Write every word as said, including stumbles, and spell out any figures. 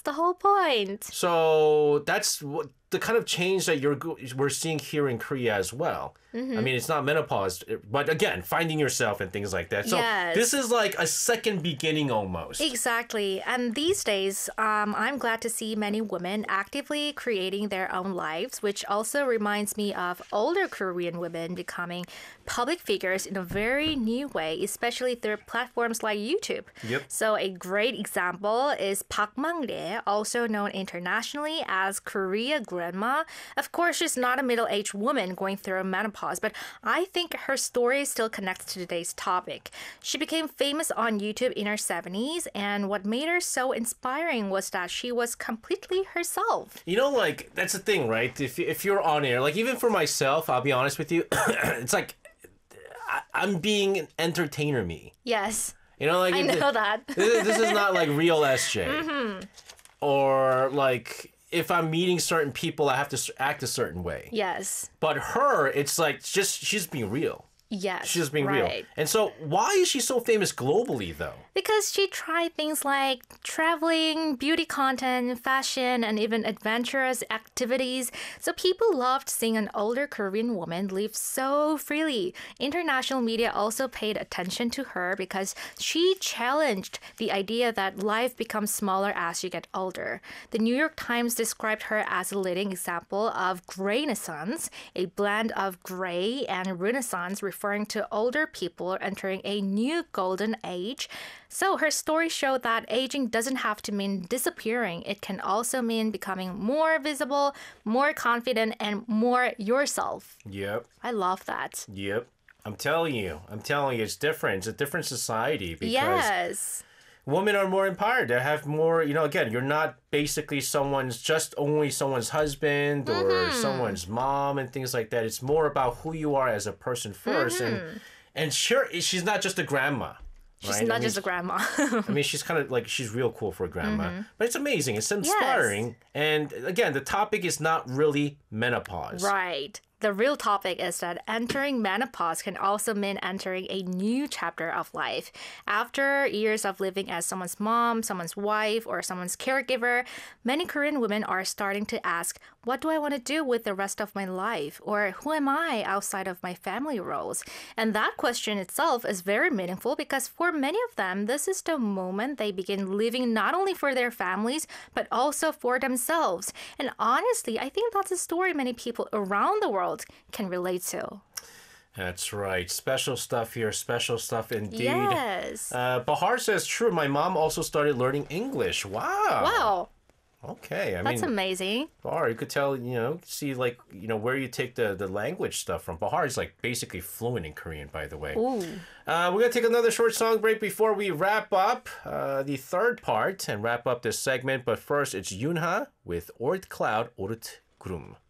That's the whole point. So that's what the kind of change that you're go- we're seeing here in Korea as well. Mm-hmm. I mean, it's not menopause, but again, finding yourself and things like that. So Yes. this is like a second beginning almost. Exactly. And these days, um, I'm glad to see many women actively creating their own lives, which also reminds me of older Korean women becoming public figures in a very new way, especially through platforms like YouTube. Yep. So a great example is Park Mang-rae, also known internationally as Korea Grandma. Of course, she's not a middle-aged woman going through menopause, but I think her story still connects to today's topic. She became famous on YouTube in her seventies, and what made her so inspiring was that she was completely herself. You know, like, that's the thing, right? If, if you're on air, like, even for myself, I'll be honest with you, it's like, I, I'm being entertainer me. Yes. You know, like, I know that. this, this is not like real S J. Mm-hmm. Or, like, if I'm meeting certain people, I have to s- act a certain way. Yes. But her, it's like, just, she's being real. Yes. She's just being right. real. And so, why is she so famous globally, though? Because she tried things like traveling, beauty content, fashion, and even adventurous activities. So people loved seeing an older Korean woman live so freely. International media also paid attention to her because she challenged the idea that life becomes smaller as you get older. The New York Times described her as a leading example of Greynaissance, a blend of gray and Renaissance referring to older people entering a new golden age. So her story showed that aging doesn't have to mean disappearing. It can also mean becoming more visible, more confident, and more yourself. Yep. I love that. Yep. I'm telling you. I'm telling you, it's different. It's a different society because Yes. women are more empowered. They have more, you know, again, you're not basically someone's, just only someone's husband or Mm-hmm. someone's mom and things like that. It's more about who you are as a person 1st Mm-hmm. And and sure, she's not just a grandma. She's right? not I mean, just a grandma. I mean, she's kind of like, she's real cool for a grandma. But it's amazing. It's inspiring. And again, the topic is not really menopause. Right. The real topic is that entering menopause can also mean entering a new chapter of life. After years of living as someone's mom, someone's wife, or someone's caregiver, many Korean women are starting to ask, what do I want to do with the rest of my life? Or who am I outside of my family roles? And that question itself is very meaningful because for many of them, this is the moment they begin living not only for their families, but also for themselves. And honestly, I think that's a story many people around the world can relate to. That's right. Special stuff here. Special stuff indeed. Yes. Uh, Bahar says, true, my mom also started learning English. Wow. Wow. Okay. I That's mean, amazing. Bahar, you could tell, you know, see like, you know, where you take the, the language stuff from. Bahar is like basically fluent in Korean, by the way. Ooh. Uh, we're going to take another short song break before we wrap up uh, the third part and wrap up this segment. But first, it's Yoonha with Ort Cloud, Ort Gurum.